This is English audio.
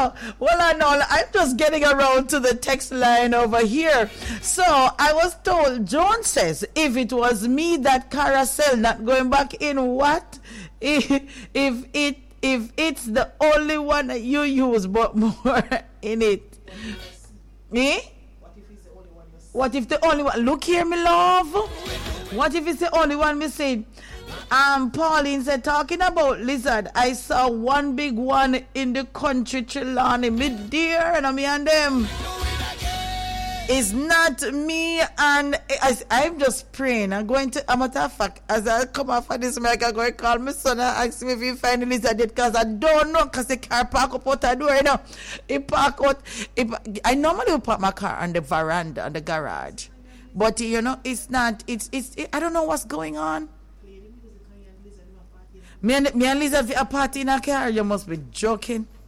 well, I know I'm just getting around to the text line over here. So I was told, Joan says, if it was me, that carousel not going back in, what? If it's the only one that you use, but more in it. Me? What if the only one? Look here, me love. What if it's the only one me said? Pauline said, talking about lizard, I saw one big one in the country, Trelawney, me dear, and me and them. It's not me, and I'm just praying. I'm going to, a matter of fact, as I come off of this mic, I'm going to call my son and ask him if he find the lizard yet, because I don't know, because the car park up out the door, you know. He park out, I normally would park my car on the veranda, on the garage. But, you know, it's not, I don't know what's going on. Me and lizard a party in a car, you must be joking.